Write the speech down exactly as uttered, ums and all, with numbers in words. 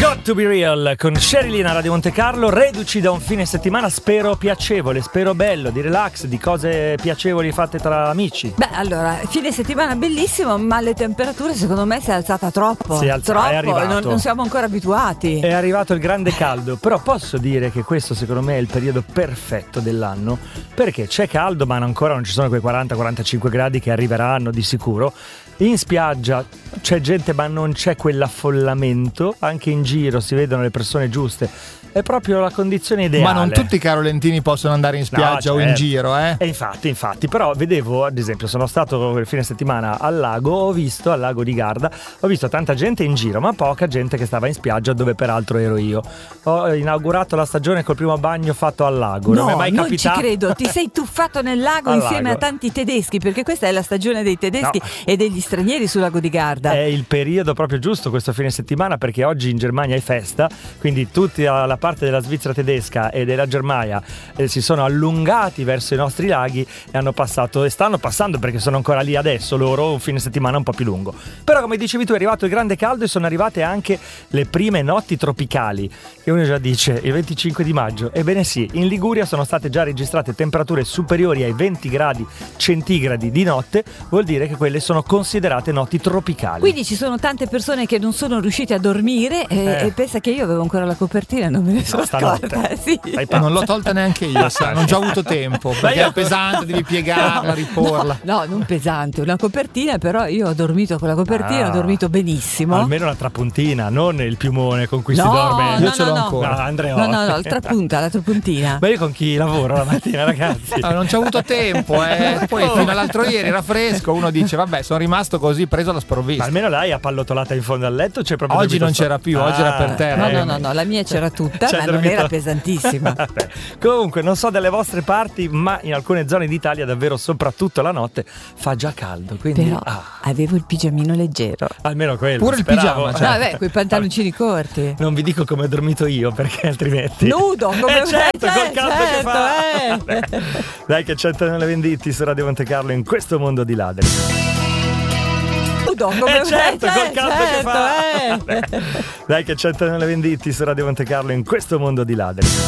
Got to be real con Sherilyn a Radio Monte Carlo, reduci da un fine settimana spero piacevole, spero bello, di relax, di cose piacevoli fatte tra amici. Beh, allora, fine settimana bellissimo, ma le temperature secondo me si è alzata troppo. Si è alza- troppo, è arrivato. non, non siamo ancora abituati. È arrivato il grande caldo, però posso dire che questo secondo me è il periodo perfetto dell'anno, perché c'è caldo ma ancora non ci sono quei quaranta quarantacinque gradi che arriveranno di sicuro. In spiaggia c'è gente ma non c'è quell'affollamento, anche in giro si vedono le persone giuste, è proprio la condizione ideale. Ma non tutti i carolentini possono andare in spiaggia, no, o in giro, eh? E infatti, infatti, però vedevo, ad esempio, sono stato il fine settimana al lago, ho visto, al lago di Garda, ho visto tanta gente in giro, ma poca gente che stava in spiaggia, dove peraltro ero io. Ho inaugurato la stagione col primo bagno fatto al lago, no, non mi è mai non capitato. Ci credo, ti sei tuffato nel lago Al insieme lago. a tanti tedeschi, perché questa è la stagione dei tedeschi No. e degli stranieri sul lago di Garda. È il periodo proprio giusto questo fine settimana, perché oggi in Germania è festa, quindi tutti alla parte della Svizzera tedesca e della Germania eh, si sono allungati verso i nostri laghi e hanno passato e stanno passando, perché sono ancora lì adesso loro, un fine settimana un po' più lungo. Però come dicevi tu è arrivato il grande caldo e sono arrivate anche le prime notti tropicali, che uno già dice il venticinque di maggio. Ebbene sì, in Liguria sono state già registrate temperature superiori ai venti gradi centigradi di notte, vuol dire che quelle sono considerate notti tropicali. Quindi ci sono tante persone che non sono riuscite a dormire e, Eh. e pensa che io avevo ancora la copertina e non me ne sono stanotte. accorta. Sì. Hai E non l'ho tolta neanche io, sai, non ho già avuto tempo, perché è pesante, devi piegarla, riporla. No, non pesante, una copertina, però io ho dormito con la copertina, Ah. ho dormito benissimo. Almeno la trapuntina, non il piumone con cui si No, dorme. no, Io ce l'ho no, no. ancora. No, No, Andreotti. no, no, la trapunta, la trapuntina. Ma io con chi lavoro la mattina, ragazzi? Ah, non ci ho avuto tempo, eh. Poi fino all'altro ieri era fresco, uno dice vabbè, sono rimasto così preso alla Ma sprovvista. almeno lei ha pallotolata in fondo al letto, c'è proprio Oggi dormito non sto- c'era più, oggi era per terra. No, eh. no, no, no, la mia c'era tutta, C'è ma non dormito- era pesantissima. Vabbè. Comunque non so delle vostre parti, ma in alcune zone d'Italia davvero soprattutto la notte fa già caldo, quindi Però ah, avevo il pigiamino leggero. almeno quello. Pure il speravo. pigiama, cioè. No, vabbè, quei pantaloncini corti. Non vi dico come ho dormito io, perché altrimenti Nudo, come eh certo, eh, col caldo che certo, fa. eh. Vabbè. Dai che c'entrano le venditi su Radio Monte Carlo in questo mondo di ladri. Nudo, come Eh certo, eh, col caldo che certo, fa. eh. Vabbè. Dai che c'entrano le venditi su Radio Monte Carlo in questo mondo di ladri.